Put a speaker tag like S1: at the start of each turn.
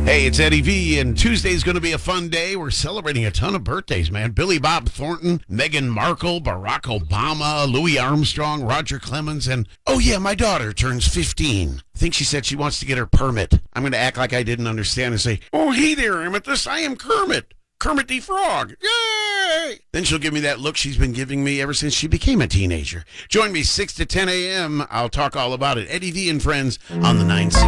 S1: Hey, it's Eddie V, and Tuesday's going to be a fun day. We're celebrating a ton of birthdays, man. Billy Bob Thornton, Meghan Markle, Barack Obama, Louis Armstrong, Roger Clemens, and, oh yeah, my daughter turns 15. I think she said she wants to get her permit. I'm going to act like I didn't understand and say, oh, hey there, Amethyst, I am Kermit. Kermit the Frog. Yay! Then she'll give me that look she's been giving me ever since she became a teenager. Join me 6 to 10 a.m. I'll talk all about it. Eddie V and Friends on the 960.